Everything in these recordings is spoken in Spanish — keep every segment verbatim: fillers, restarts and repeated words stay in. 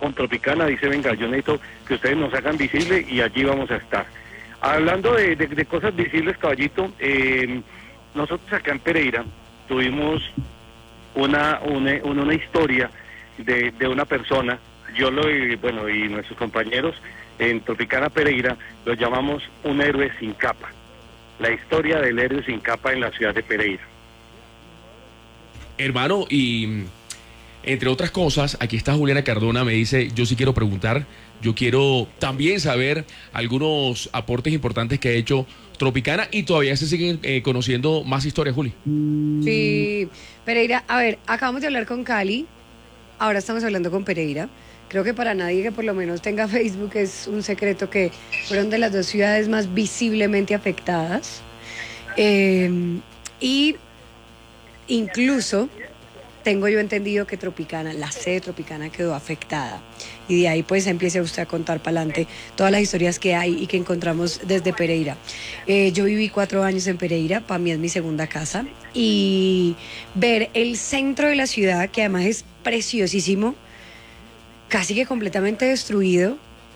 con Tropicana, dice, venga, yo necesito que ustedes nos hagan visible y allí vamos a estar. Hablando de, de, de cosas visibles, caballito, eh, nosotros acá en Pereira tuvimos una, una, una, una historia de, de una persona, yo lo, bueno, y nuestros compañeros en Tropicana Pereira lo llamamos un héroe sin capa, la historia del héroe sin capa en la ciudad de Pereira. Hermano, y entre otras cosas, aquí está Juliana Cardona, me dice, yo sí quiero preguntar, yo quiero también saber algunos aportes importantes que ha hecho Tropicana y todavía se siguen eh, conociendo más historias, Juli. Sí, Pereira, a ver, acabamos de hablar con Cali, ahora estamos hablando con Pereira. Creo que para nadie que por lo menos tenga Facebook es un secreto que fueron de las dos ciudades más visiblemente afectadas. Eh, y incluso tengo yo entendido que Tropicana, la sede Tropicana quedó afectada. Y de ahí pues empiece usted a contar para adelante todas las historias que hay y que encontramos desde Pereira. Eh, yo viví cuatro años en Pereira, para mí es mi segunda casa. Y ver el centro de la ciudad, que además es preciosísimo, casi que completamente destruido,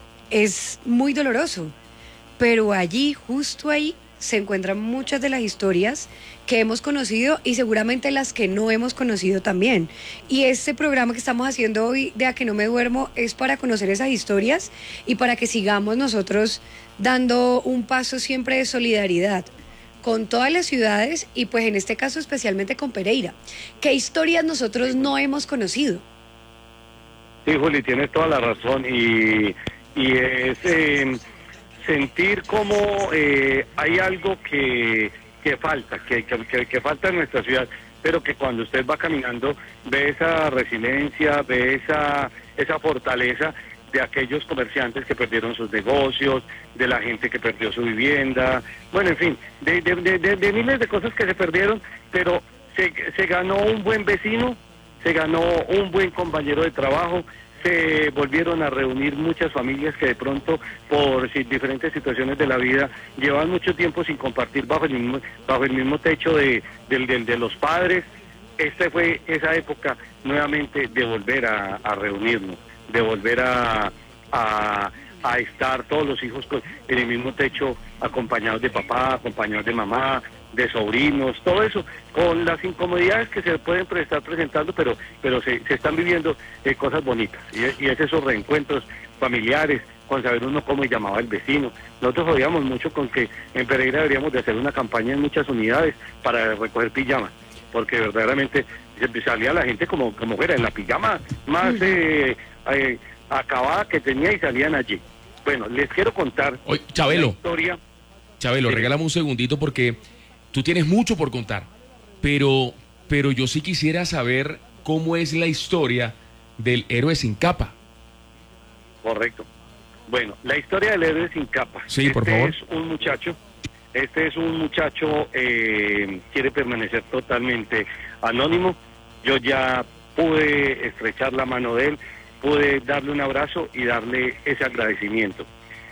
es muy doloroso. Pero allí, justo ahí, se encuentran muchas de las historias que hemos conocido y seguramente las que no hemos conocido también. Y este programa que estamos haciendo hoy de A Que No Me Duermo es para conocer esas historias y para que sigamos nosotros dando un paso siempre de solidaridad con todas las ciudades y pues en este caso especialmente con Pereira. ¿Qué historias nosotros no hemos conocido? Sí, Juli, tienes toda la razón y, y es eh, sentir como eh, hay algo que, que falta, que, que, que falta en nuestra ciudad, pero que cuando usted va caminando ve esa resiliencia, ve esa, esa fortaleza de aquellos comerciantes que perdieron sus negocios, de la gente que perdió su vivienda, bueno, en fin, de, de, de, de, de miles de cosas que se perdieron, pero se, se ganó un buen vecino, se ganó un buen compañero de trabajo, se volvieron a reunir muchas familias que de pronto por diferentes situaciones de la vida llevan mucho tiempo sin compartir bajo el mismo, bajo el mismo techo de, de, de, de los padres. Esta fue esa época nuevamente de volver a, a reunirnos, de volver a, a, a estar todos los hijos con, en el mismo techo, acompañados de papá, acompañados de mamá, de sobrinos, todo eso, con las incomodidades que se pueden estar presentando, pero pero se, se están viviendo eh, cosas bonitas, y, y es esos reencuentros familiares, con saber uno cómo llamaba el vecino. Nosotros jodíamos mucho con que en Pereira deberíamos de hacer una campaña en muchas unidades para recoger pijamas, porque verdaderamente salía la gente como, como fuera, en la pijama más eh, eh, acabada que tenía y salían allí. Bueno, les quiero contar Oye, Chabelo, la historia. Chabelo, Sí. regálame un segundito porque tú tienes mucho por contar, pero, pero yo sí quisiera saber cómo es la historia del héroe sin capa. Correcto. Bueno, la historia del héroe sin capa. Sí, por este favor. es un muchacho, este es un muchacho, eh, quiere permanecer totalmente anónimo. Yo ya pude estrechar la mano de él, pude darle un abrazo y darle ese agradecimiento.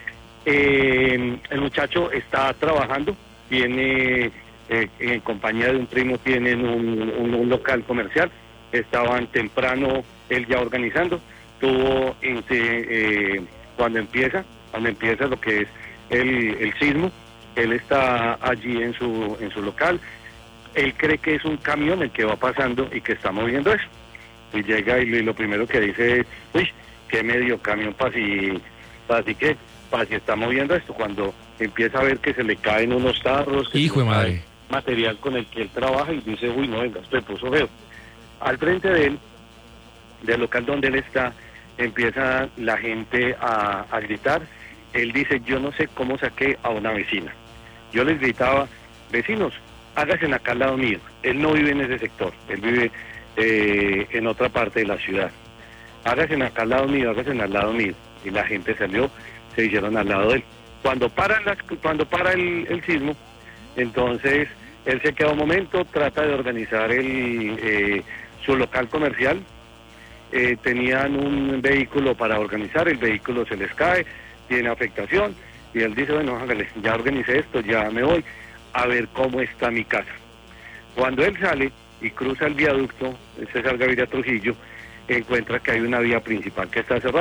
Eh, el muchacho está trabajando, tiene, eh, en compañía de un primo, tienen un, un, un local comercial, estaban temprano él ya organizando, tuvo en, eh, cuando empieza, cuando empieza lo que es el, el sismo, él está allí en su, en su local, él cree que es un camión el que va pasando y que está moviendo eso, y llega y lo primero que dice es, uy, qué medio camión para si, para si que, para si está moviendo esto, cuando empieza a ver que se le caen unos tarros, que Hijo de madre. material con el que él trabaja y dice, uy, no, venga, se puso feo. Al frente de él, del local donde él está, empieza la gente a, a gritar. Él dice, yo no sé cómo saqué a una vecina. Yo les gritaba, vecinos, háganse acá al lado mío. Él no vive en ese sector, él vive eh, en otra parte de la ciudad. Háganse acá al lado mío, háganse al lado mío. Y la gente salió, se hicieron al lado de él. Cuando para, la, cuando para el, el sismo, entonces él se queda un momento, trata de organizar el, eh, su local comercial. Eh, tenían un vehículo para organizar, el vehículo se les cae, tiene afectación, y él dice, bueno, hágale, ya organicé esto, ya me voy a ver cómo está mi casa. Cuando él sale y cruza el viaducto, César Gaviria Trujillo, encuentra que hay una vía principal que está cerrada.